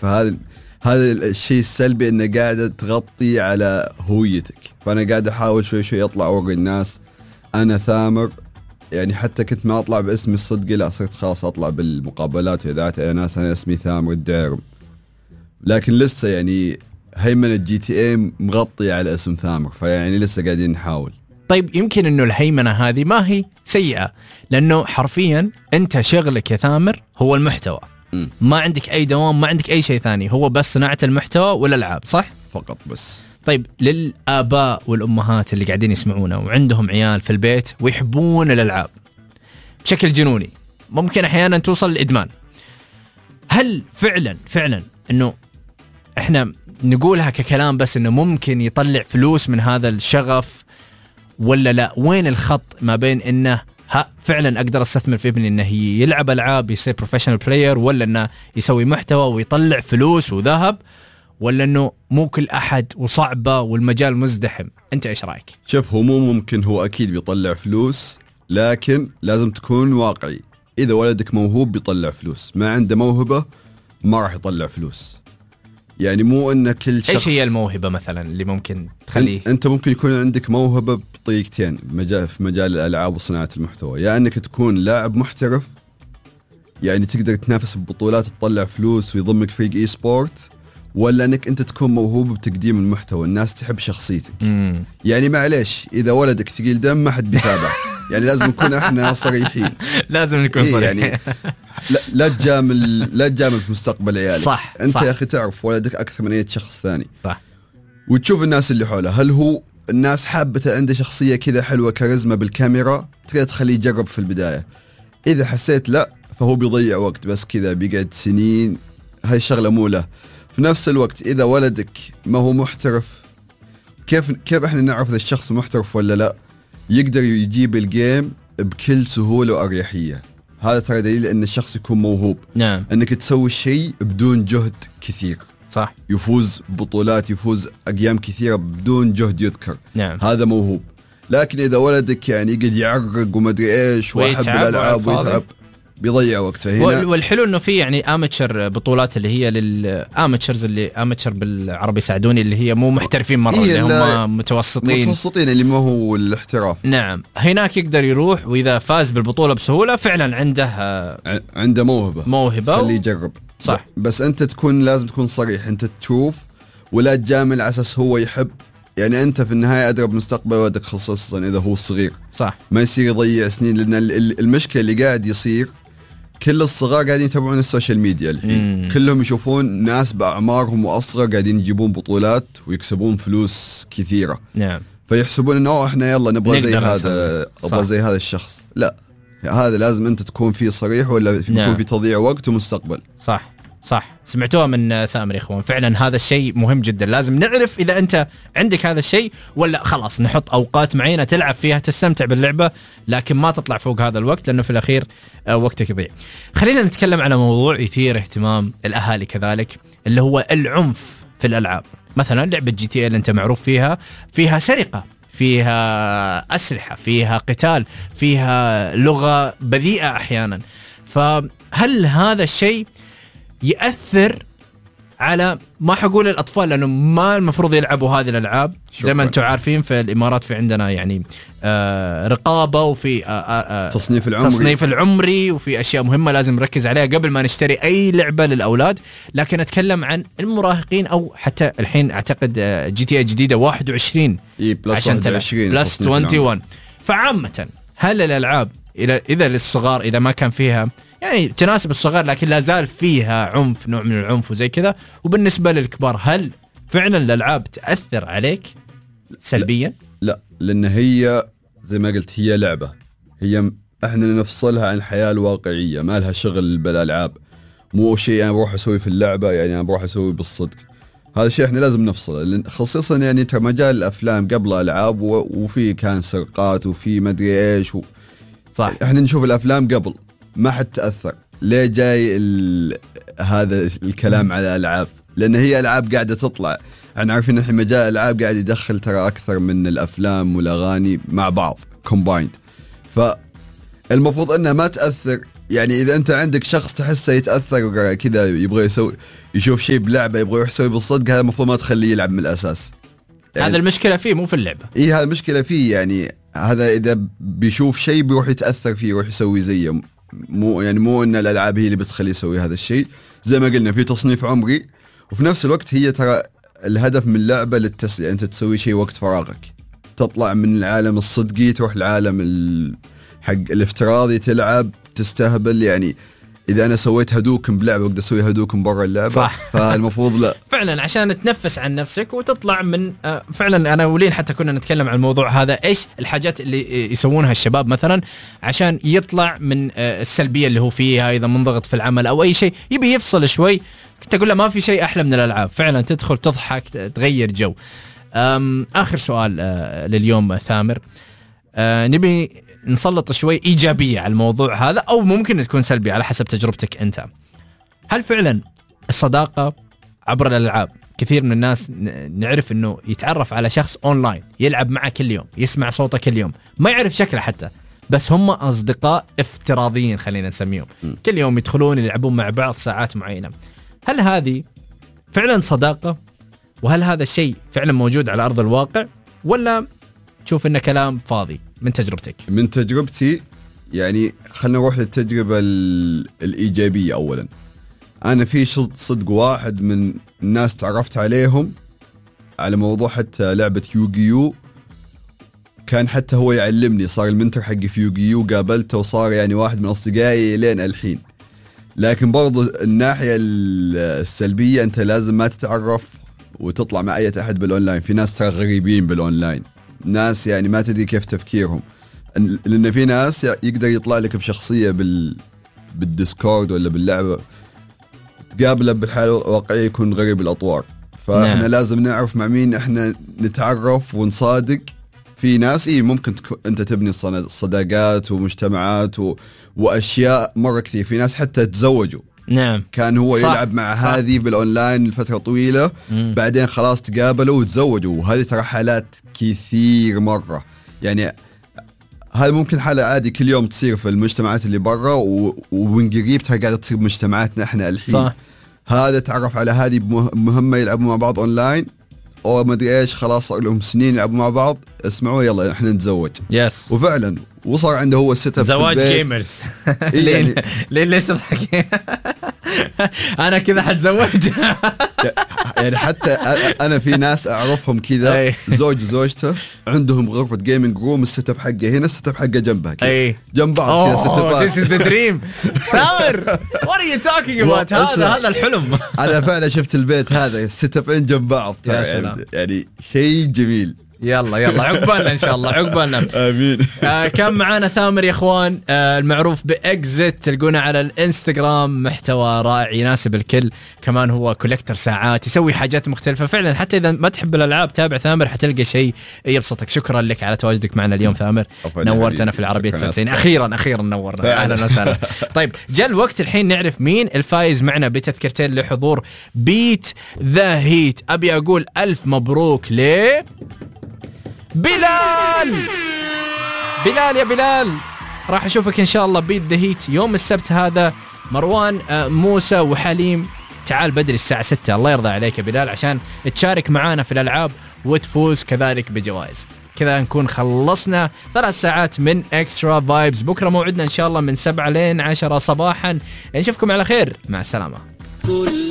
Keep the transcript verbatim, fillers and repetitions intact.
فهذا هذا الشيء السلبي انه قاعدة تغطي على هويتك. فانا قاعد احاول شوي شوي اطلع ورا الناس انا ثامر. يعني حتى كنت ما اطلع باسمي الصدقي، لا صرت خلاص اطلع بالمقابلات واذاعات يا ناس انا اسمي ثامر الدعرم، لكن لسه يعني هيمنة جي تي اي مغطي على اسم ثامر، فيعني لسه قاعدين نحاول. طيب يمكن انه الهيمنة هذه ما هي سيئة، لانه حرفيا انت شغلك يا ثامر هو المحتوى، م. ما عندك اي دوام، ما عندك اي شيء ثاني، هو بس صناعة المحتوى والالعاب، صح؟ فقط بس. طيب للآباء والأمهات اللي قاعدين يسمعونا وعندهم عيال في البيت ويحبون الألعاب بشكل جنوني، ممكن أحيانا توصل للإدمان، هل فعلا فعلا أنه إحنا نقولها ككلام بس أنه ممكن يطلع فلوس من هذا الشغف، ولا لا؟ وين الخط ما بين أنه ها فعلا أقدر أستثمر في ابني أنه يلعب ألعاب يصير بروفيشنال بلاير، ولا أنه يسوي محتوى ويطلع فلوس وذهب، ولا أنه مو كل أحد وصعبة والمجال مزدحم؟ أنت إيش رأيك؟ شوف، هو مو ممكن، هو أكيد بيطلع فلوس، لكن لازم تكون واقعي. إذا ولدك موهوب بيطلع فلوس، ما عنده موهبة ما راح يطلع فلوس. يعني مو أن كل شخص. إيش هي الموهبة مثلا اللي ممكن تخليه؟ أنت ممكن يكون عندك موهبة بطريقتين مجال في مجال الألعاب وصناعة المحتوى، يا يعني أنك تكون لاعب محترف، يعني تقدر تنافس ببطولات تطلع فلوس ويضمك فريق إي سبورت، ولا أنك أنت تكون موهوب بتقديم المحتوى، الناس تحب شخصيتك. مم. يعني معليش، إذا ولدك ثقيل دم ما حد يتابع. يعني لازم نكون إحنا صريحين. لازم نكون صريحين. يعني لا لا تجامل لا تجامل في مستقبل عيالك. صح. أنت صح. يا أخي تعرف ولدك أكثر من أي شخص ثاني. صح. وتشوف الناس اللي حوله، هل هو الناس حابته عنده شخصية كذا حلوة كاريزما بالكاميرا، تقدر تخليه يجرب في البداية. إذا حسيت لا، فهو بيضيع وقت بس كذا، بيقعد سنين، هاي الشغلة مو له. في نفس الوقت إذا ولدك ما هو محترف، كيف كيف إحنا نعرف إذا الشخص محترف ولا لا؟ يقدر يجيب الجيم بكل سهولة وأريحية. هذا ترى دليل أن الشخص يكون موهوب. نعم. أنك تسوي شيء بدون جهد كثير. صح. يفوز بطولات، يفوز أقيام كثيرة بدون جهد يذكر. نعم. هذا موهوب. لكن إذا ولدك يعني يقعد يعرق وما أدري إيش ويحب الألعاب ويتعب، بيضيع وقت. هنا والحلو انه في يعني اماتشر بطولات اللي هي للاماتشرز، اللي اماتشر بالعربي ساعدوني، اللي هي مو محترفين مره، إيه اللي هم متوسطين متوسطين اللي ما هو الاحتراف. نعم. هناك يقدر يروح، واذا فاز بالبطوله بسهوله فعلا عنده عنده موهبه موهبه خليه يجرب. صح. بس انت تكون لازم تكون صريح، انت تشوف ولا تجامل على اساس هو يحب. يعني انت في النهايه ادرى بمستقبل ولدك، خصوصا اذا هو صغير. صح. ما يصير يضيع سنين، لان المشكله اللي قاعد يصير كل الصغار قاعدين يتابعون السوشيال ميديا الحين. مم. كلهم يشوفون ناس بأعمارهم وأصغر قاعدين يجيبون بطولات ويكسبون فلوس كثيرة. نعم. فيحسبون انه احنا يلا نبغى زي هذا، نبغى زي هذا الشخص. لا، هذا لازم انت تكون فيه صريح، ولا يكون نعم. في تضييع وقت ومستقبل. صح صح. سمعتوها من ثامر يا اخوان، فعلا هذا الشيء مهم جدا. لازم نعرف اذا انت عندك هذا الشيء ولا خلاص نحط اوقات معينه تلعب فيها تستمتع باللعبه، لكن ما تطلع فوق هذا الوقت، لانه في الاخير وقتك يضيع. خلينا نتكلم على موضوع يثير اهتمام الاهالي كذلك، اللي هو العنف في الالعاب. مثلا لعبه جي تي اي اللي انت معروف فيها، فيها سرقه، فيها اسلحه، فيها قتال، فيها لغه بذيئه احيانا. فهل هذا الشيء يأثر على، ما حقول الأطفال لأنه ما المفروض يلعبوا هذه الألعاب، زي ما أنتم عارفين في الإمارات في عندنا يعني آه رقابة، وفي آه آه تصنيف العمري تصنيف العمري وفي أشياء مهمة لازم نركز عليها قبل ما نشتري أي لعبة للأولاد. لكن أتكلم عن المراهقين، أو حتى الحين أعتقد جي تي اي جديدة واحد وعشرين إيه عشان تلعب بلس واحد وعشرين. فعامة هل الألعاب إذا للصغار، إذا ما كان فيها يعني تناسب الصغار لكن لا زال فيها عنف، نوع من العنف وزي كذا، وبالنسبة للكبار هل فعلا الألعاب تأثر عليك سلبيا؟ لا, لا لأن هي زي ما قلت هي لعبة، هي احنا نفصلها عن الحياة الواقعية، ما لها شغل بالألعاب. مو شيء أنا بروح أسوي في اللعبة يعني أنا بروح أسوي بالصدق. هذا الشيء احنا لازم نفصله، خصوصا يعني مجال الأفلام قبل ألعاب، وفي كان سرقات وفي مدري إيش و... صح. احنا نشوف الأفلام قبل ما حد تأثر. ليه جاي هذا الكلام على الألعاب؟ لأن هي ألعاب قاعدة تطلع، احنا عارفين الحين مجال الألعاب قاعد يدخل ترى أكثر من الأفلام والأغاني مع بعض combined. فالمفروض أنها ما تأثر يعني إذا أنت عندك شخص تحسه يتأثر كذا يبغى يسوي يشوف شيء بلعبة يبغى يروح يسوي بالصدق، هذا المفروض ما تخليه يلعب من الأساس. يعني هذا المشكلة فيه مو في اللعبة. إيه هذا المشكلة فيه، يعني هذا إذا بيشوف شيء بيروح يتأثر فيه يروح يسوي زيه. مو يعني مو إن الألعاب هي اللي بتخليه يسوي هذا الشيء. زي ما قلنا في تصنيف عمري، وفي نفس الوقت هي ترى الهدف من اللعبة للتسلية. أنت تسوي شيء وقت فراغك، تطلع من العالم الصدقي تروح العالم حق الافتراضي تلعب تستهبل. يعني إذا أنا سويت هدوكم بلعبة وقد أسوي هدوكم برا اللعبة صح. فالمفروض لا فعلا عشان تنفس عن نفسك وتطلع من آه فعلا. أنا ولين حتى كنا نتكلم عن الموضوع هذا، إيش الحاجات اللي يسوونها الشباب مثلا عشان يطلع من آه السلبية اللي هو فيها، إذا منضغط في العمل أو أي شيء يبي يفصل شوي. كنت أقول له ما في شيء أحلى من الألعاب، فعلا تدخل تضحك تغير جو. آخر سؤال آه لليوم ثامر، آه نبي نسلط شوي إيجابية على الموضوع هذا، أو ممكن تكون سلبية على حسب تجربتك أنت. هل فعلا الصداقة عبر الألعاب، كثير من الناس نعرف أنه يتعرف على شخص أونلاين يلعب معه كل يوم، يسمع صوته كل يوم، ما يعرف شكله حتى، بس هم أصدقاء افتراضيين خلينا نسميهم، كل يوم يدخلون يلعبون مع بعض ساعات معينة. هل هذه فعلا صداقة؟ وهل هذا الشيء فعلا موجود على أرض الواقع، ولا تشوف إنه كلام فاضي من تجربتك؟ من تجربتي يعني خلنا نروح للتجربة الإيجابية. أولا أنا في صدق واحد من الناس تعرفت عليهم على موضوع حتى لعبة يوغيو، كان حتى هو يعلمني، صار المنتر حقي في يوغيو، قابلته وصار يعني واحد من أصدقائي لين الحين. لكن برضو الناحية السلبية أنت لازم ما تتعرف وتطلع مع أي أحد بالأونلاين. في ناس ترى غريبين بالأونلاين، ناس يعني ما تدري كيف تفكيرهم، لأن في ناس يقدر يطلع لك بشخصية بال بالديسكورد ولا باللعبة تقابله بالحالة الواقعية يكون غريب الأطوار. فإحنا نعم. لازم نعرف مع مين إحنا نتعرف ونصادق. في ناس إيه ممكن تك... أنت تبني صداقات ومجتمعات و... وأشياء مرة كثير. في ناس حتى تزوجوا، نعم، كان هو صح. يلعب مع صح. هذه بالأونلاين لفترة طويلة، مم. بعدين خلاص تقابلوا وتزوجوا، وهذه ترى حالات كثير مرة. يعني هذا ممكن حالة عادي كل يوم تصير في المجتمعات اللي برا، و... ومن قريب ترى قاعدة تصير بمجتمعاتنا إحنا الحين صح. هذا تعرف على هذه مهمة يلعبوا مع بعض أونلاين أو ما أدري إيش، خلاص صار لهم سنين يلعبوا مع بعض، اسمعوا يلا إحنا نتزوج. يس. وفعلا وصار عنده هو السيت اب زواج جيمرز. ليه ليه ليش تضحك؟ أنا كذا حتزوج. يعني حتى أنا في ناس أعرفهم كذا زوج وزوجته عندهم غرفة جيمينج روم، السيت اب حقه هنا، السيت اب حقه جنبها كذا جنب بعض كذا سيت اب. This is the dream. ثامر what are you talking about؟ هذا هذا الحلم. أنا فعلا شفت البيت هذا السيت ابين جنب بعض، يعني شيء جميل. يلا يلا عقبالنا ان شاء الله، عقبالنا. امين. آه كان معانا ثامر يا اخوان، آه المعروف باكزت، تلقونه على الانستغرام، محتوى رائع يناسب الكل. كمان هو كولكتر ساعات، يسوي حاجات مختلفه فعلا. حتى اذا ما تحب الالعاب تابع ثامر حتلقى شيء يبسطك. شكرا لك على تواجدك معنا اليوم ثامر، نورتنا في العربيه تسعين. اخيرا اخيرا نورنا، اهلا وسهلا. طيب جاء الوقت الحين نعرف مين الفايز معنا بتذكرتين لحضور بيت ذا هيت. ابي اقول الف مبروك ل بلال. بلال يا بلال راح اشوفك ان شاء الله بيت ذا هيت يوم السبت هذا. مروان موسى وحليم تعال بدري الساعة ستة، الله يرضى عليك يا بلال، عشان تشارك معانا في الألعاب وتفوز كذلك بجوائز. كذا نكون خلصنا ثلاث ساعات من اكسترا فايبز. بكرة موعدنا ان شاء الله من سبعة لين عشرة صباحا. نشوفكم على خير، مع السلامة.